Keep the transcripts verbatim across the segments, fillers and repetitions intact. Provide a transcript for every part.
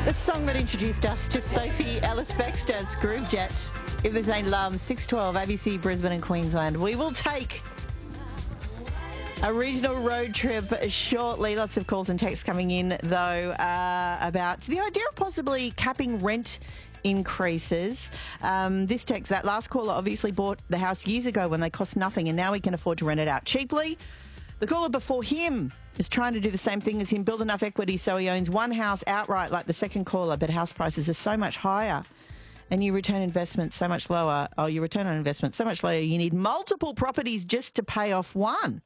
The song that introduced us to Sophie Ellis-Bextor's Groove Jet. If there's ain't love, six twelve, A B C, Brisbane and Queensland. We will take a regional road trip shortly. Lots of calls and texts coming in, though, uh, about the idea of possibly capping rent increases. Um, this text, that last caller obviously bought the house years ago when they cost nothing, and now he can afford to rent it out cheaply. The caller before him is trying to do the same thing as him, build enough equity so he owns one house outright like the second caller, but house prices are so much higher and you return investment so much lower. Oh, your return on investment so much lower. You need multiple properties just to pay off one.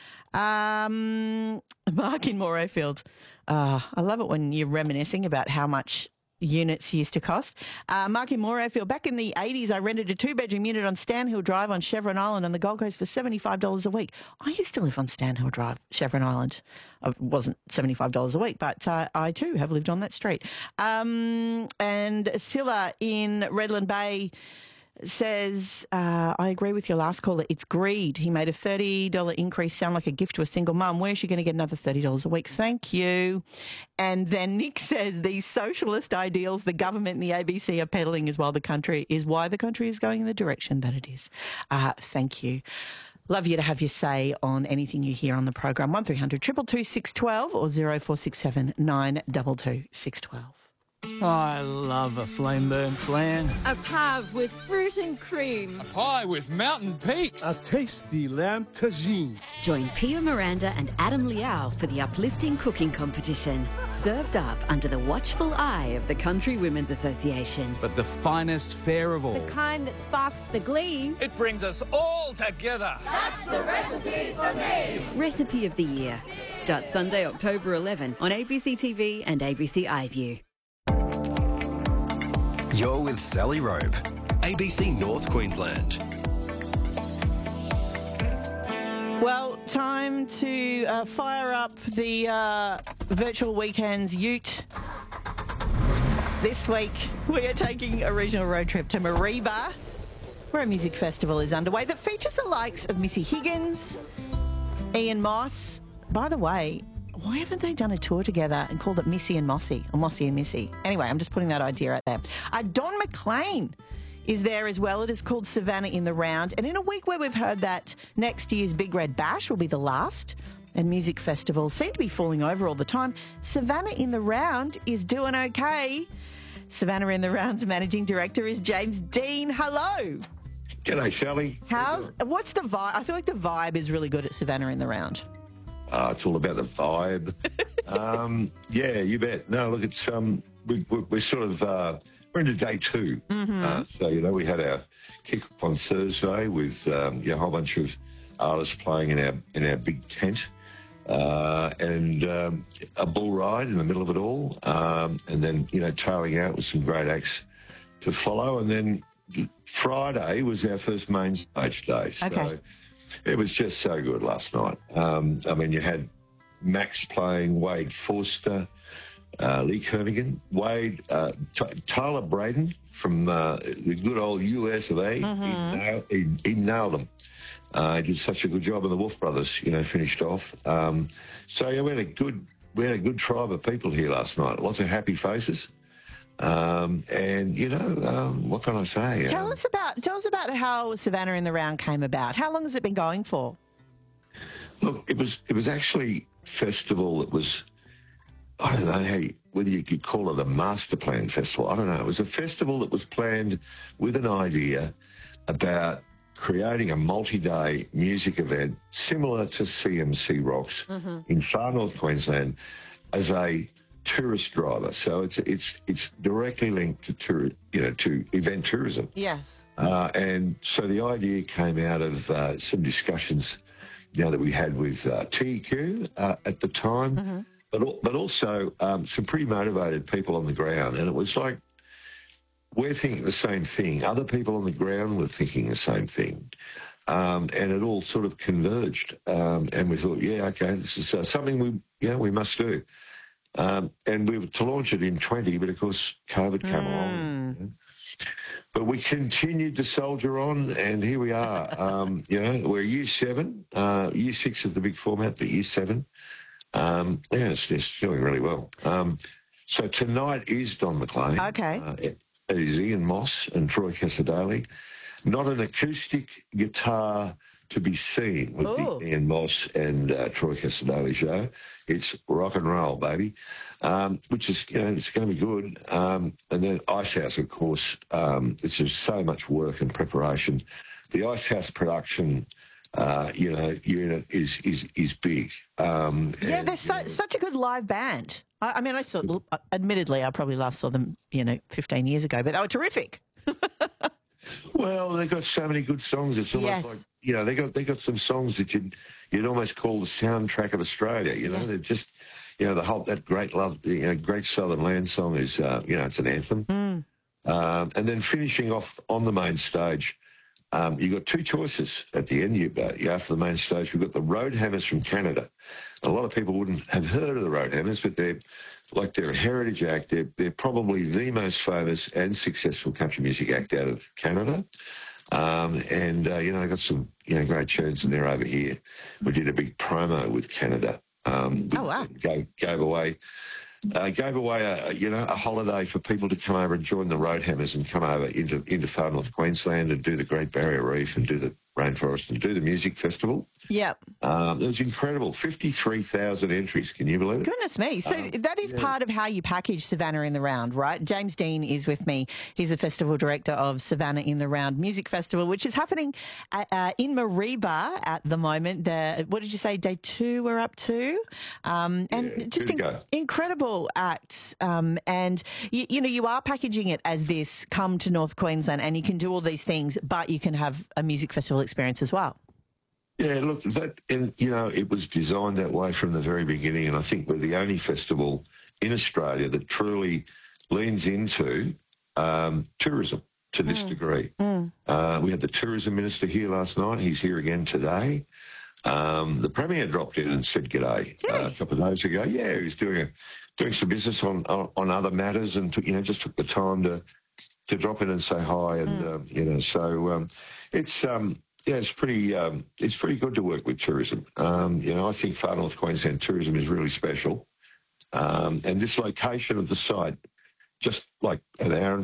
Um, Mark in Morayfield. Uh, I love it when you're reminiscing about how much units used to cost. Uh, Mark in Morayfield. Back in the eighties, I rented a two-bedroom unit on Stanhill Drive on Chevron Island on the Gold Coast for seventy-five dollars a week. I used to live on Stanhill Drive, Chevron Island. It wasn't seventy-five dollars a week, but uh, I too have lived on that street. Um, and Scylla in Redland Bay says, uh, I agree with your last caller. It's greed. He made a thirty dollars increase sound like a gift to a single mum. Where's she going to get another thirty dollars a week? Thank you. And then Nick says these socialist ideals the government and the A B C are peddling is why the country is why the country is going in the direction that it is. Uh, thank you. Love you to have your say on anything you hear on the program. one three hundred, two two two, six one two or zero four six seven, nine two two, six one two. I love a flame burn flan. A pav with fruit and cream. A pie with mountain peaks. A tasty lamb tagine. Join Pia Miranda and Adam Liao for the uplifting cooking competition. Served up under the watchful eye of the Country Women's Association. But the finest fare of all. The kind that sparks the glee. It brings us all together. That's the recipe for me. Recipe of the Year. Starts Sunday, October eleventh on A B C T V and A B C iView. You're with Sally Robe, A B C North Queensland. Well, time to uh, fire up the uh, virtual weekends ute. This week, we are taking a regional road trip to Mareeba, where a music festival is underway that features the likes of Missy Higgins, Ian Moss. By the way, why haven't they done a tour together and called it Missy and Mossy, or Mossy and Missy? Anyway, I'm just putting that idea out there. Uh, Don McLean is there as well. It is called Savannah in the Round. And in a week where we've heard that next year's Big Red Bash will be the last, and music festivals seem to be falling over all the time, Savannah in the Round is doing okay. Savannah in the Round's managing director is James Dean. Hello. G'day, Sally. How's, what's the vibe? I feel like the vibe is really good at Savannah in the Round. Uh, it's all about the vibe. um, yeah, you bet. No, look, it's um, we, we, we're sort of uh, we're into day two. Mm-hmm. Uh, so you know, we had our kick-off on Thursday with um, you know, a whole bunch of artists playing in our in our big tent, uh, and um, a bull ride in the middle of it all, um, and then you know, tailing out with some great acts to follow, and then Friday was our first main stage day. So, okay. It was just so good last night. Um, I mean, you had Max playing Wade Forster, uh, Lee Kernaghan, Wade, uh, T- Tyler Braden from uh, the good old U S of A. Mm-hmm. He, nailed, he, he nailed them. Uh, he did such a good job, and the Wolf Brothers, you know, finished off. Um, so yeah, we had a good, we had a good tribe of people here last night. Lots of happy faces. Um, and you know, um, what can I say? Tell um, us about tell us about how Savannah in the Round came about. How long has it been going for? Look, it was it was actually a festival that was, I don't know how you, whether you could call it a master plan festival. I don't know. It was a festival that was planned with an idea about creating a multi-day music event similar to C M C Rocks mm-hmm. in far north Queensland as a tourist driver. So it's it's it's directly linked to tour, you know, to event tourism. Yes. Uh, and so the idea came out of uh, some discussions, you know, that we had with uh, T E Q uh, at the time, mm-hmm. but but also um, some pretty motivated people on the ground. And it was like, we're thinking the same thing. Other people on the ground were thinking the same thing. Um, and it all sort of converged. Um, and we thought, yeah, okay, this is uh, something we, you know, we must do. Um, and we were to launch it in twenty, but of course COVID came mm. along. You know? But we continued to soldier on, and here we are. Um, you know, we're year seven, uh, year six of the big format, but year seven. Um, yeah, it's, it's doing really well. Um, So tonight is Don McLean. Okay. Uh, it, it is Ian Moss and Troy Casadale. Not an acoustic guitar to be seen with Ooh. the Ian Moss and uh, Troy Casadale show. It's rock and roll, baby, um, which is, you know, it's going to be good. Um, and then Icehouse, of course, um, it's just so much work and preparation. The Icehouse production, uh, you know, unit is is is big. Um, Yeah, and, they're so, you know, such a good live band. I, I mean, I saw, admittedly, I probably last saw them, you know, fifteen years ago, but they were terrific. well, they got so many good songs. It's almost Yes. like, you know, they got they got some songs that you'd you'd almost call the soundtrack of Australia. You know, Yes. they're just, you know, the whole that great love, you know, great Southern Land song is, uh, you know, it's an anthem. Mm. Um, and then finishing off on the main stage, um, you got two choices at the end. You, uh, you after the main stage, we've got the Roadhammers from Canada. A lot of people wouldn't have heard of the Roadhammers, but they're like they're a heritage act. They're they're probably the most famous and successful country music act out of Canada. Um, and, uh, you know, they got some, you know, great tunes and they're over here. We did a big promo with Canada. Um, Oh, wow. Gave, gave away, uh, gave away a, you know, a holiday for people to come over and join the Roadhammers and come over into, into far north Queensland and do the Great Barrier Reef and do the rainforest and do the music festival. Yep. Um, it was incredible. fifty-three thousand entries. Can you believe it? Goodness me. So Um, that is yeah. part of how you package Savannah in the Round, right? James Dean is with me. He's the festival director of Savannah in the Round Music Festival, which is happening at, uh, in Mariba at the moment. The, what did you say, day two we're up to? Um, and Yeah, just two to in- go. incredible acts. Um, and, you, you know, you are packaging it as this, come to North Queensland and you can do all these things, but you can have a music festival experience as well. Yeah, look, that, and you know, it was designed that way from the very beginning, and I think we're the only festival in Australia that truly leans into um, tourism to this degree. Uh, we had the tourism minister here last night. He's here again today. Um, the premier dropped in and said g'day uh, a couple of days ago. Yeah, he was doing a, doing some business on, on on other matters, and took, you know, just took the time to to drop in and say hi, and um, you know, so um, it's. Um, Yeah, it's pretty. Um, it's pretty good to work with tourism. Um, you know, I think far north Queensland tourism is really special, um, and this location of the site, just like an hour and